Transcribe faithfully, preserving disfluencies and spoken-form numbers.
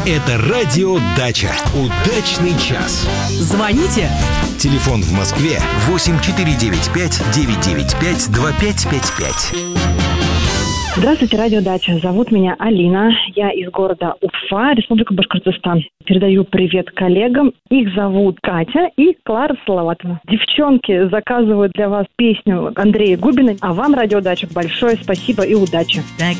Это радио «Дача». Удачный час. Звоните. Телефон в Москве восемь четыре девять пять девять девять пять два пять пять пять. Здравствуйте, радио «Дача». Зовут меня Алина. Я из города Уфа, Республика Башкортостан. Передаю привет коллегам. Их зовут Катя и Клара Салаватова. Девчонки заказывают для вас песню Андрея Губина. А вам, радио «Дача», большое спасибо и удачи.